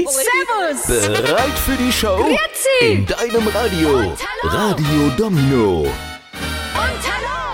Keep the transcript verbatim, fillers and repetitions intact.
Servus. Bereit für die Show? Grüezi. In deinem Radio. Und hallo. Radio Domino. Und hallo.